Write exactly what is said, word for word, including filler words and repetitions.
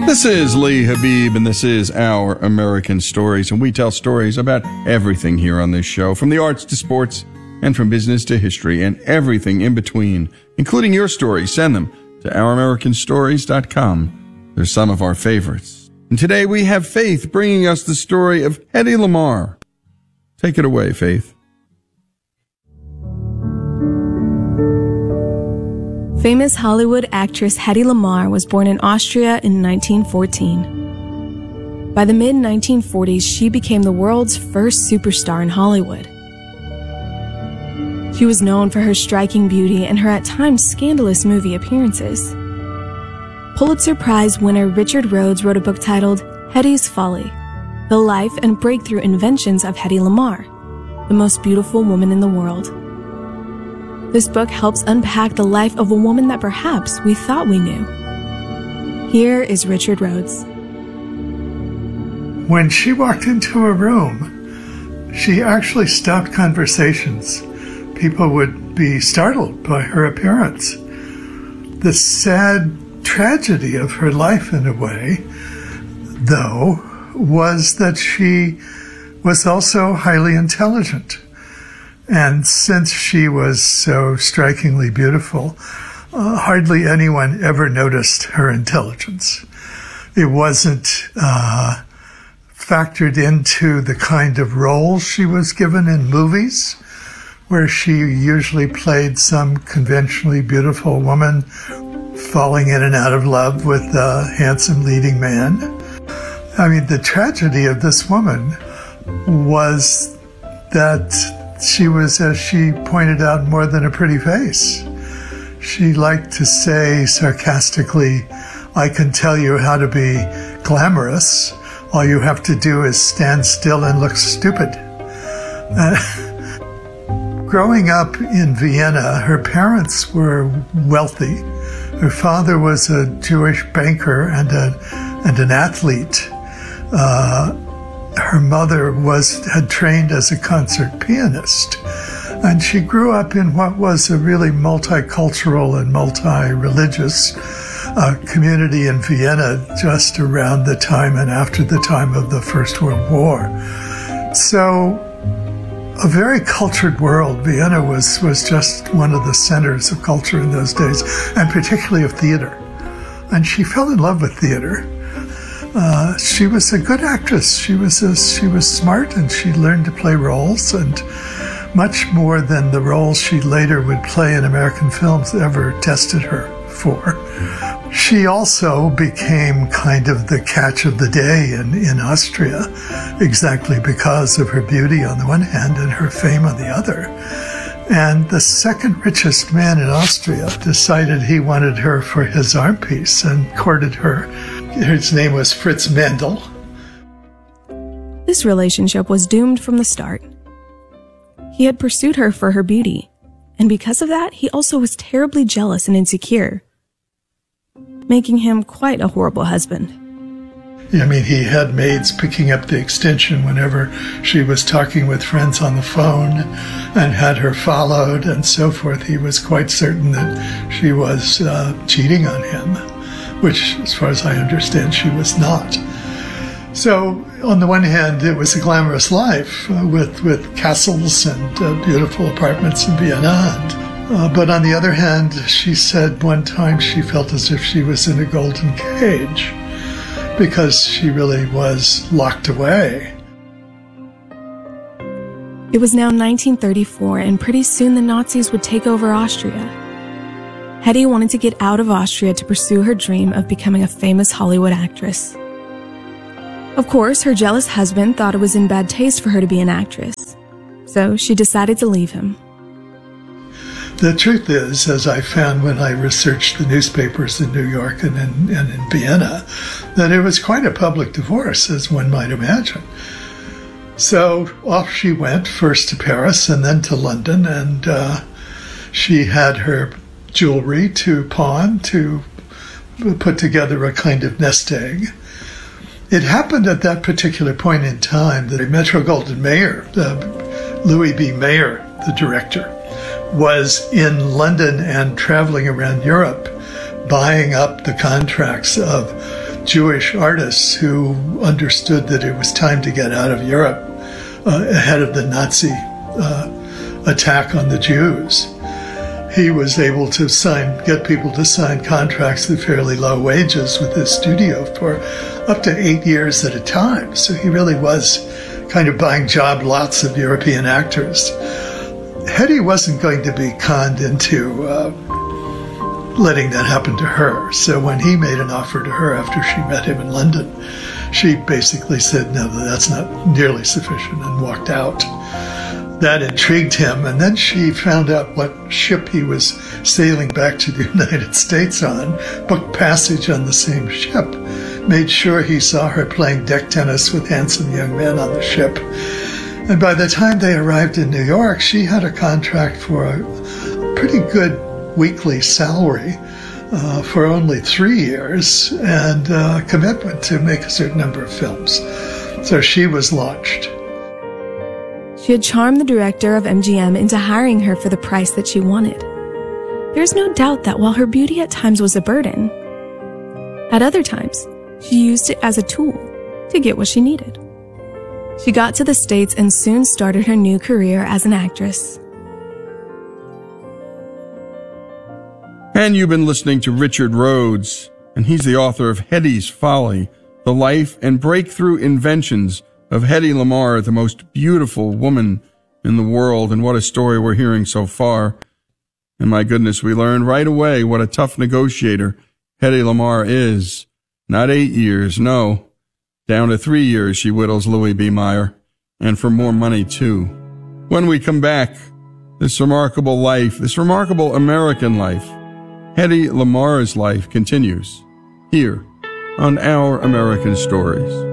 This is Lee Habib, and this is Our American Stories, and we tell stories about everything here on this show, from the arts to sports, and from business to history, and everything in between, including your stories. Send them to our american stories dot com. They're some of our favorites. And today we have Faith bringing us the story of Hedy Lamarr. Take it away, Faith. Famous Hollywood actress Hedy Lamarr was born in Austria in nineteen fourteen. By the mid nineteen forties, she became the world's first superstar in Hollywood. She was known for her striking beauty and her at times scandalous movie appearances. Pulitzer Prize winner Richard Rhodes wrote a book titled Hedy's Folly: The Life and Breakthrough Inventions of Hedy Lamarr, the most beautiful woman in the world. This book helps unpack the life of a woman that perhaps we thought we knew. Here is Richard Rhodes. When she walked into a room, she actually stopped conversations. People would be startled by her appearance. The sad tragedy of her life, in a way, though, was that she was also highly intelligent. And since she was so strikingly beautiful, uh, hardly anyone ever noticed her intelligence. It wasn't uh, factored into the kind of roles she was given in movies, where she usually played some conventionally beautiful woman falling in and out of love with a handsome leading man. I mean, the tragedy of this woman was that she was, as she pointed out, more than a pretty face. She liked to say sarcastically, "I can tell you how to be glamorous. All you have to do is stand still and look stupid." Uh, growing up in Vienna, her parents were wealthy. Her father was a Jewish banker and, a, and an athlete. Uh, Her mother was had trained as a concert pianist, and she grew up in what was a really multicultural and multi-religious uh, community in Vienna just around the time and after the time of the First World War. So a very cultured world. Vienna was, was just one of the centers of culture in those days, and particularly of theater. And she fell in love with theater. Uh, she was a good actress. She was a, she was smart, and she learned to play roles, and much more than the roles she later would play in American films ever tested her for. She also became kind of the catch of the day in, in Austria, exactly because of her beauty on the one hand and her fame on the other. And the second richest man in Austria decided he wanted her for his arm piece and courted her. His name was Fritz Mandl. This relationship was doomed from the start. He had pursued her for her beauty, and because of that, he also was terribly jealous and insecure, making him quite a horrible husband. I mean, he had maids picking up the extension whenever she was talking with friends on the phone and had her followed and so forth. He was quite certain that she was uh, cheating on him, which, as far as I understand, she was not. So, on the one hand, it was a glamorous life uh, with, with castles and uh, beautiful apartments in Vienna. And, uh, but on the other hand, she said one time she felt as if she was in a golden cage, because she really was locked away. It was now nineteen thirty-four, and pretty soon the Nazis would take over Austria. Hedy wanted to get out of Austria to pursue her dream of becoming a famous Hollywood actress. Of course, her jealous husband thought it was in bad taste for her to be an actress, so she decided to leave him. The truth is, as I found when I researched the newspapers in New York and in, and in Vienna, that it was quite a public divorce, as one might imagine. So off she went, first to Paris and then to London, and uh, she had her jewelry to pawn to put together a kind of nest egg. It happened at that particular point in time that Metro-Goldwyn-Mayer, uh, Louis B. Mayer, the director, was in London and traveling around Europe, buying up the contracts of Jewish artists who understood that it was time to get out of Europe uh, ahead of the Nazi uh, attack on the Jews. He was able to sign, get people to sign contracts at fairly low wages with his studio for up to eight years at a time. So he really was kind of buying job lots of European actors. Hetty wasn't going to be conned into uh, letting that happen to her. So when he made an offer to her after she met him in London, she basically said, no, that's not nearly sufficient, and walked out. That intrigued him, and then she found out what ship he was sailing back to the United States on, booked passage on the same ship, made sure he saw her playing deck tennis with handsome young men on the ship. And by the time they arrived in New York, she had a contract for a pretty good weekly salary uh, for only three years and a commitment to make a certain number of films. So she was launched. She had charmed the director of M G M into hiring her for the price that she wanted. There's no doubt that while her beauty at times was a burden, at other times, she used it as a tool to get what she needed. She got to the States and soon started her new career as an actress. And you've been listening to Richard Rhodes, and he's the author of Hetty's Folly, The Life and Breakthrough Inventions of Hedy Lamarr, the most beautiful woman in the world. And what a story we're hearing so far. And my goodness, we learned right away what a tough negotiator Hedy Lamarr is. Not eight years, no. Down to three years she whittles Louis B. Mayer, and for more money too. When we come back, this remarkable life, this remarkable American life, Hedy Lamarr's life continues here on Our American Stories.